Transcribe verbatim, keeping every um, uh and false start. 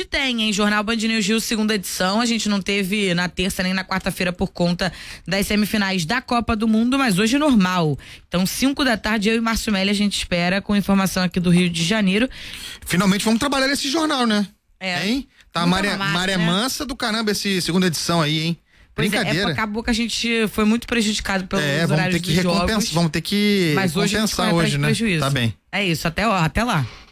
hoje tem, hein? Jornal Band News Rio, segunda edição. A gente não teve na terça nem na quarta-feira por conta das semifinais da Copa do Mundo, mas hoje é normal. Então, cinco da tarde, eu e Márcio Melli, a gente espera com informação aqui do Rio de Janeiro. Finalmente vamos trabalhar nesse jornal, né? É. Hein? Tá maré, massa, maré né? mansa do caramba esse segunda edição aí, hein? Pois Brincadeira. é, é, acabou que a gente foi muito prejudicado pelos É, vamos horários ter que dos recompensar, jogos. vamos ter que Mas hoje a gente compensar corre atrás hoje, de né? prejuízo. Tá bem. É isso, até, ó, até lá.